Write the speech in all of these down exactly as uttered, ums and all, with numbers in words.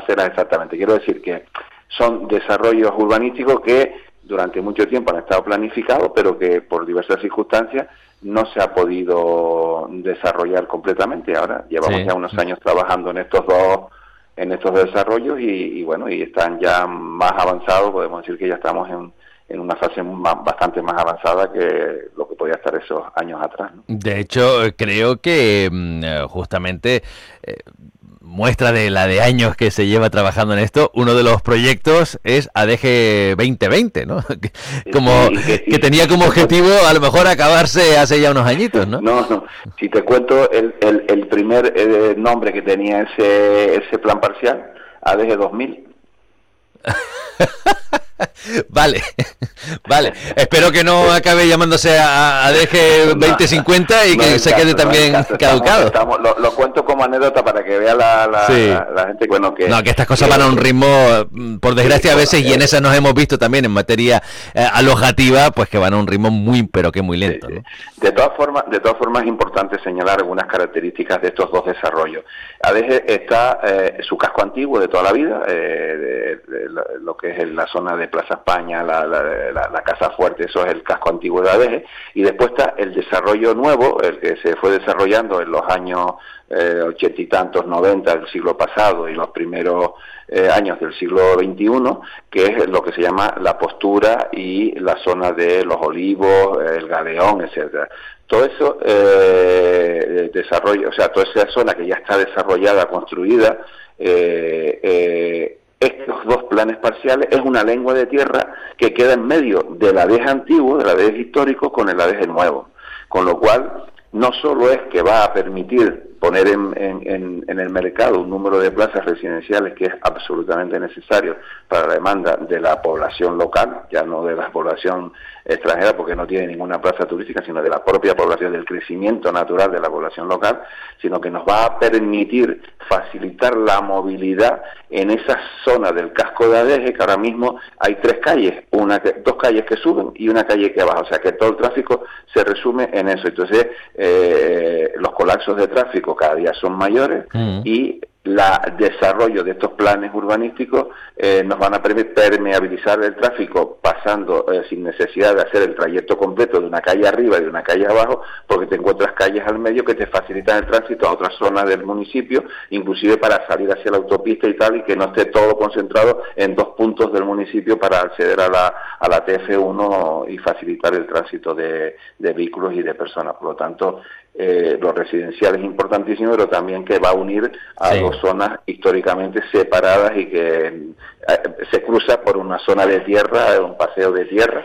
parcelas exactamente. Quiero decir que son desarrollos urbanísticos que durante mucho tiempo han estado planificados, pero que por diversas circunstancias no se ha podido desarrollar completamente. Ahora llevamos sí. ya unos años trabajando en estos dos en estos desarrollos y, y bueno, y están ya más avanzados, podemos decir que ya estamos en, en una fase más, bastante más avanzada que lo que podía estar esos años atrás, ¿no? De hecho, creo que justamente eh, muestra de la de años que se lleva trabajando en esto, uno de los proyectos es A D G veinte veinte, ¿no? Como sí, que, que tenía como objetivo a lo mejor acabarse hace ya unos añitos, ¿no? No, no. Si te cuento el, el, el primer eh, nombre que tenía ese ese plan parcial, A D G dos mil. Vale, vale. Espero que no acabe llamándose a, a D G veinte cincuenta y no, que se caso, quede también no caducado. Estamos, estamos, lo, lo cuento como anécdota para que vea la, la, sí. la, la gente, bueno, que... No, que estas cosas que, van a un ritmo, por desgracia, sí, a veces, bueno, y en esas nos hemos visto también en materia eh, alojativa, pues que van a un ritmo muy, pero que muy lento, sí, sí. ¿no? De todas formas, de todas formas es importante señalar algunas características de estos dos desarrollos. A D G está eh, su casco antiguo de toda la vida, eh, de, de, de lo que es la zona de Plaza España, la, la, la, la Casa Fuerte, eso es el casco antiguo de A D G, y después está el desarrollo nuevo, el que se fue desarrollando en los años eh, ochenta y tantos, noventa del siglo pasado y los primeros eh, años del siglo veintiuno, que es lo que se llama la Postura y la zona de Los Olivos, el Galeón, etcétera. Todo eso eh, desarrollo, o sea, toda esa zona que ya está desarrollada, construida, eh, eh, estos dos planes parciales es una lengua de tierra que queda en medio del A D G antiguo, del A D G histórico, con el A D G nuevo. Con lo cual, no solo es que va a permitir poner en, en, en el mercado un número de plazas residenciales que es absolutamente necesario para la demanda de la población local, ya no de la población extranjera porque no tiene ninguna plaza turística, sino de la propia población, del crecimiento natural de la población local, sino que nos va a permitir facilitar la movilidad en esa zona del casco de A D G, que ahora mismo hay tres calles, una que, dos calles que suben y una calle que baja, o sea que todo el tráfico se resume en eso. Entonces, eh, los colapsos de tráfico cada día son mayores uh-huh. y el desarrollo de estos planes urbanísticos eh, nos van a permeabilizar el tráfico pasando eh, sin necesidad de hacer el trayecto completo de una calle arriba y de una calle abajo, porque te encuentras calles al medio que te facilitan el tránsito a otras zonas del municipio, inclusive para salir hacia la autopista y tal, y que no esté todo concentrado en dos puntos del municipio para acceder a la, a la T F uno y facilitar el tránsito de, de vehículos y de personas. Por lo tanto, Eh, lo residencial es importantísimo, pero también que va a unir a sí. dos zonas históricamente separadas y que eh, se cruza por una zona de tierra, un paseo de tierra,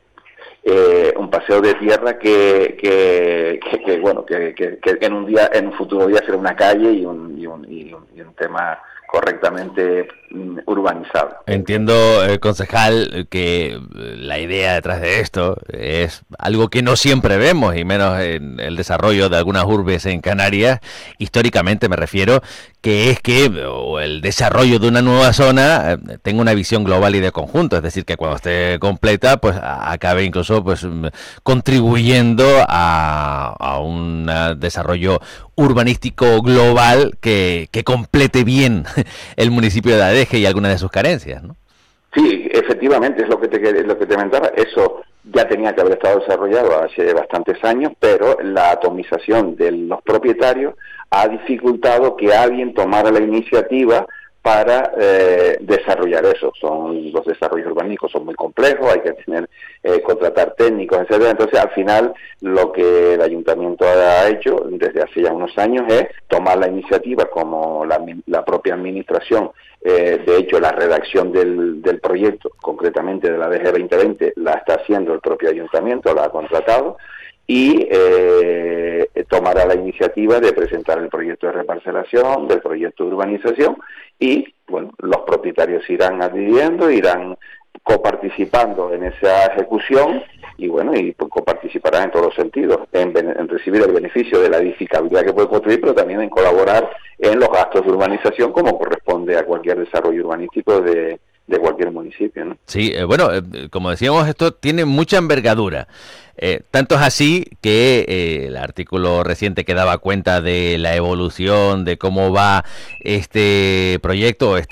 eh, un paseo de tierra que, que, que, que bueno, que, que, que en un día, en un futuro día será una calle y un, y un, y un, y un tema correctamente urbanizado. Entiendo, eh, concejal, que la idea detrás de esto es algo que no siempre vemos, y menos en el desarrollo de algunas urbes en Canarias, históricamente me refiero, que es que o el desarrollo de una nueva zona eh, tenga una visión global y de conjunto, es decir, que cuando esté completa, pues acabe incluso pues contribuyendo a, a un desarrollo urbanístico global que, que complete bien el municipio de A D G y algunas de sus carencias, ¿no? Sí, efectivamente, es lo que te lo que te comentaba. Eso ya tenía que haber estado desarrollado hace bastantes años, pero la atomización de los propietarios ha dificultado que alguien tomara la iniciativa para eh, desarrollar eso. Son los desarrollos urbanísticos son muy complejos, hay que tener eh, contratar técnicos, etcétera. Entonces, al final, lo que el ayuntamiento ha hecho desde hace ya unos años es tomar la iniciativa como la, la propia administración. Eh, de hecho, la redacción del, del proyecto, concretamente de la A D G veinte veinte, la está haciendo el propio ayuntamiento, la ha contratado, y eh, tomará la iniciativa de presentar el proyecto de reparcelación, del proyecto de urbanización, y bueno, los propietarios irán adhiriendo, irán coparticipando en esa ejecución, y bueno, y coparticiparán en todos los sentidos, en, en recibir el beneficio de la edificabilidad que puede construir, pero también en colaborar en los gastos de urbanización como corresponde a cualquier desarrollo urbanístico de de cualquier municipio, ¿no? Sí, eh, bueno, eh, como decíamos, esto tiene mucha envergadura. Eh, tanto es así que eh, el artículo reciente que daba cuenta de la evolución, de cómo va este proyecto,